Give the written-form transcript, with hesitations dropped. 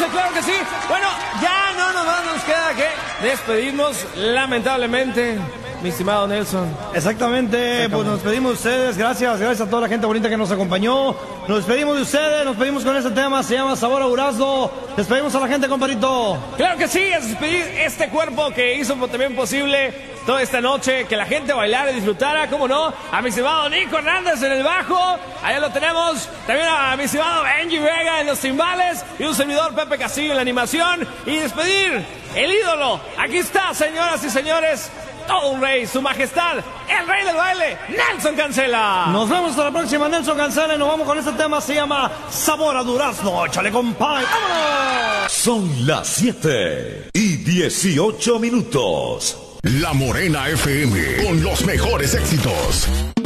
noche, claro que sí. Bueno, ya no nos queda que despedirnos, lamentablemente, mi estimado Nelson. Exactamente, pues nos despedimos de ustedes, gracias a toda la gente bonita que nos acompañó. Nos despedimos de ustedes, nos despedimos con este tema, se llama Sabor a Durazno. Despedimos a la gente, compadrito. Claro que sí, es despedir este cuerpo que hizo también posible toda esta noche, que la gente bailara y disfrutara, cómo no, a mi estimado Nico Hernández en el bajo, allá lo tenemos, también a mi estimado Benji Vega en los timbales, y un servidor Pepe Castillo en la animación, y despedir el ídolo, aquí está, señoras y señores, todo un rey, su majestad, el rey del baile, Nelson Cancela. Nos vemos hasta la próxima, Nelson Cancela, y nos vamos con este tema, se llama Sabor a Durazno. Échale, compadre, ¡vámonos! Son las 7:18. La Morena FM, con los mejores éxitos.